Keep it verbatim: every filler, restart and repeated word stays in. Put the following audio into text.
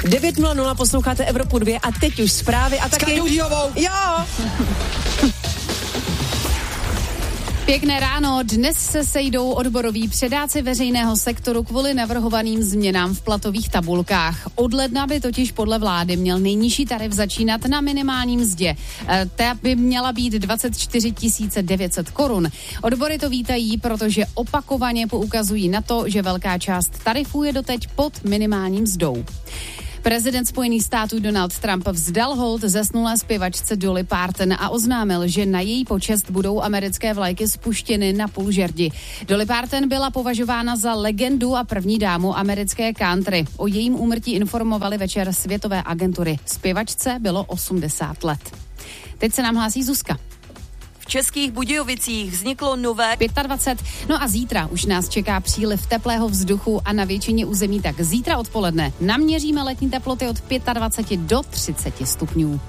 devět nula nula posloucháte Evropu dva a teď už zprávy a taky... Jo! Pěkné ráno, dnes se sejdou odboroví předáci veřejného sektoru kvůli navrhovaným změnám v platových tabulkách. Od ledna by totiž podle vlády měl nejnižší tarif začínat na minimálním mzdě. Ta by měla být dvacet čtyři tisíc devět set korun. Odbory to vítají, protože opakovaně poukazují na to, že velká část tarifů je doteď pod minimálním mzdou. Prezident Spojených států Donald Trump vzdal hold zesnulé zpěvačce Dolly Parton a oznámil, že na její počest budou americké vlajky spuštěny na půl žerdi. Dolly Parton byla považována za legendu a první dámu americké country. O jejím úmrtí informovali večer světové agentury. Zpěvačce bylo osmdesát let. Teď se nám hlásí Zuzka. V Českých Budějovicích vzniklo nové dvacet pět, no a zítra už nás čeká příliv teplého vzduchu a na většině území tak zítra odpoledne naměříme letní teploty od dvacet pět do třicet stupňů.